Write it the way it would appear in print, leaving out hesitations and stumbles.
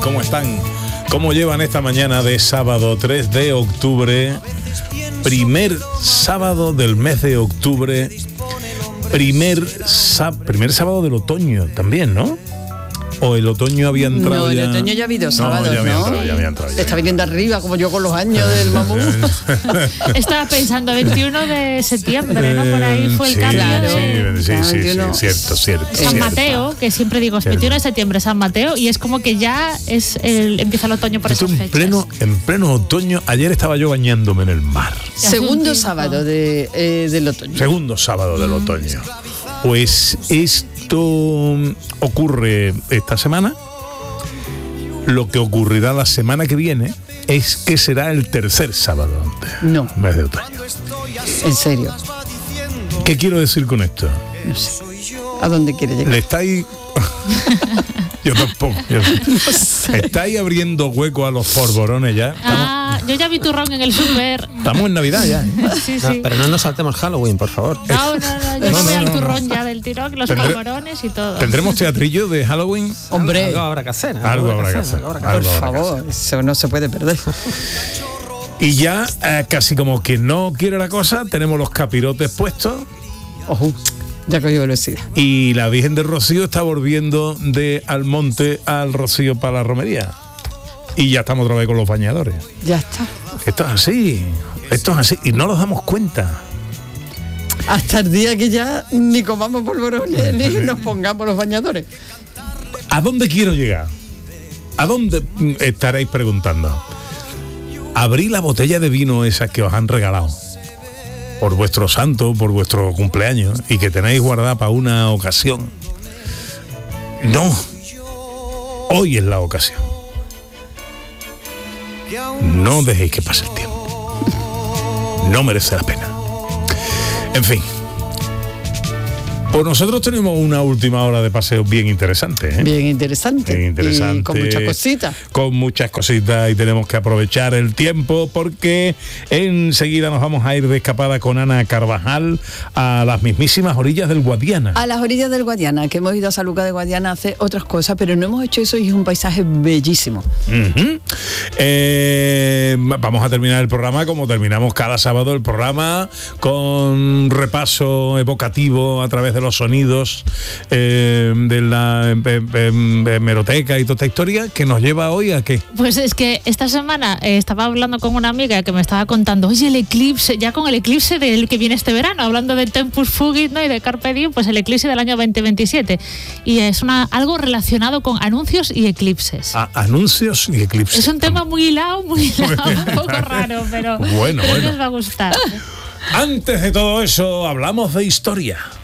¿Cómo están? ¿Cómo llevan esta mañana de sábado 3 de octubre? Primer sábado del mes de octubre. Primer sábado del otoño también, ¿no? ¿O el otoño había entrado ya? No, el otoño ya ha habido sábados, ya había entrado. Está viniendo arriba, como yo con los años del mamú. Estaba pensando 21 de septiembre, ¿no? Por ahí fue el cambio. Claro, sí, cierto. San Mateo, que siempre digo, 21 de septiembre, San Mateo, y es como que ya empieza el otoño por esas fechas. En pleno otoño, ayer estaba yo bañándome en el mar. Segundo sábado del otoño. Segundo sábado del otoño. Pues esto ocurre esta semana. Lo que ocurrirá la semana que viene es que será el tercer sábado del mes de otoño. ¿En serio? ¿Qué quiero decir con esto? No sé. ¿A dónde quiere llegar? Le estáis... Yo tampoco. ¿Estáis abriendo hueco a los polvorones ya? Yo ya vi turrón en el súper. Estamos en Navidad ya. Sí. No, pero no nos saltemos Halloween, por favor. No, yo voy al turrón ya del tirón, los polvorones y todo. ¿Tendremos teatrillo de Halloween? Hombre, algo habrá que hacer. Algo habrá que hacer. Por favor, eso no se puede perder. Y ya, casi como que no quiere la cosa, tenemos los capirotes puestos. Ojo. Ya cogió velocidad. Y la Virgen del Rocío está volviendo de Almonte al Rocío para la romería. Y ya estamos otra vez con los bañadores. Ya está. Esto es así. Y no nos damos cuenta. Hasta el día que ya ni comamos polvorones ni nos pongamos los bañadores. ¿A dónde quiero llegar? ¿A dónde estaréis preguntando? Abrí la botella de vino esa que os han regalado por vuestro santo, por vuestro cumpleaños, y que tenéis guardada para una ocasión. No, hoy es la ocasión. No dejéis que pase el tiempo. No merece la pena. En fin. Pues nosotros tenemos una última hora de paseo bien interesante, ¿eh? Bien interesante. Y con muchas cositas. Con muchas cositas, y tenemos que aprovechar el tiempo porque enseguida nos vamos a ir de escapada con Ana Carvajal a las mismísimas orillas del Guadiana. A las orillas del Guadiana, que hemos ido a San Lucas de Guadiana a hacer otras cosas, pero no hemos hecho eso y es un paisaje bellísimo. Vamos a terminar el programa como terminamos cada sábado el programa, con repaso evocativo a través de los sonidos de la hemeroteca y toda esta historia, que nos lleva hoy a ¿qué? Pues es que esta semana estaba hablando con una amiga que me estaba contando, oye, el eclipse, ya con el eclipse del que viene este verano, hablando del Tempus Fugit, ¿no? Y de Carpe Diem, pues el eclipse del año 2027. Y es algo relacionado con anuncios y eclipses. Anuncios y eclipses. Es un tema muy hilado, un poco raro, pero bueno. les va a gustar. Antes de todo eso, hablamos de historia.